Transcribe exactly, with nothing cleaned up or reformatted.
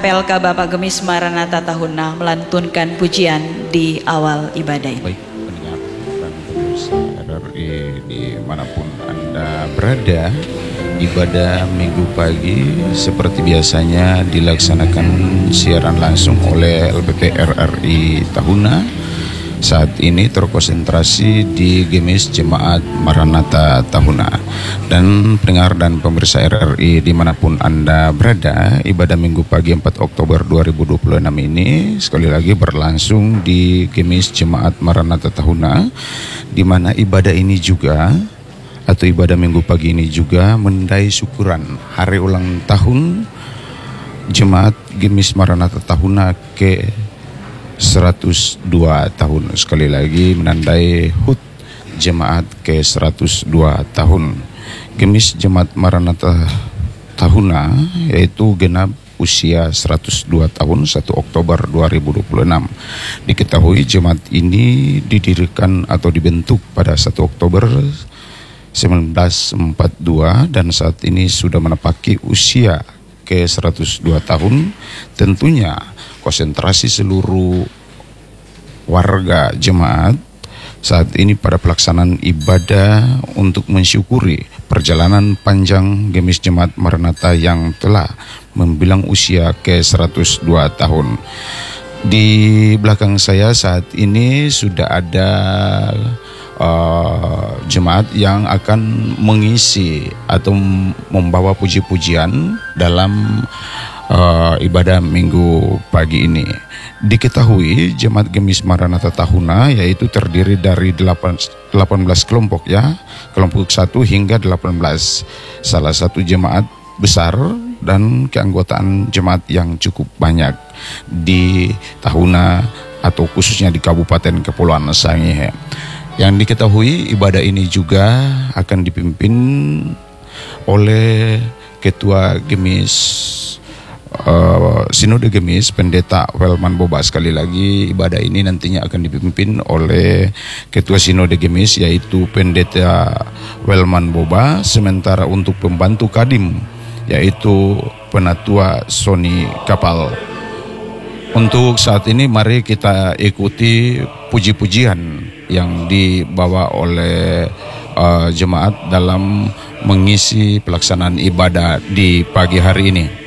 P L K Bapak Gemis Maranatha Tahuna melantunkan pujian di awal ibadah ini. Baik, pendengar dan pemirsa R R I dimanapun Anda berada, ibadah minggu pagi seperti biasanya dilaksanakan siaran langsung oleh L B P R R I Tahuna. Saat ini terkonsentrasi di Gemis Jemaat Maranatha Tahuna. Dan pendengar dan pemirsa R R I dimanapun Anda berada, ibadah minggu pagi empat Oktober dua ribu dua puluh enam ini sekali lagi berlangsung di Gemis Jemaat Maranatha Tahuna, di mana ibadah ini juga atau ibadah minggu pagi ini juga menandai syukuran hari ulang tahun Jemaat Gemis Maranatha Tahuna ke seratus dua tahun. Sekali lagi menandai H U T Jemaat ke seratus dua tahun. Gemis Jemaat Maranatha Tahuna yaitu genap usia seratus dua tahun satu Oktober dua ribu dua puluh enam. Diketahui jemaat ini didirikan atau dibentuk pada satu Oktober seribu sembilan ratus empat puluh dua dan saat ini sudah menepaki usia ke seratus dua tahun. Tentunya konsentrasi seluruh warga jemaat saat ini pada pelaksanaan ibadah untuk mensyukuri perjalanan panjang Gemis Jemaat Maranatha yang telah membilang usia ke seratus dua tahun. Di belakang saya saat ini sudah ada uh, jemaat yang akan mengisi atau membawa puji-pujian dalam Uh, ibadah minggu pagi ini. Diketahui jemaat Gemis Maranatha Tahuna yaitu terdiri dari delapan belas kelompok ya, kelompok satu hingga delapan belas. Salah satu jemaat besar dan keanggotaan jemaat yang cukup banyak di Tahuna atau khususnya di Kabupaten Kepulauan Sangihe. Yang diketahui ibadah ini juga akan dipimpin oleh Ketua Gemis Uh, Sinode Gemis Pendeta Welman Boba. Sekali lagi ibadah ini nantinya akan dipimpin oleh Ketua Sinode Gemis yaitu Pendeta Welman Boba, sementara untuk pembantu Kadim yaitu Penatua Sony Kapal. Untuk saat ini mari kita ikuti puji-pujian yang dibawa oleh uh, jemaat dalam mengisi pelaksanaan ibadah di pagi hari ini.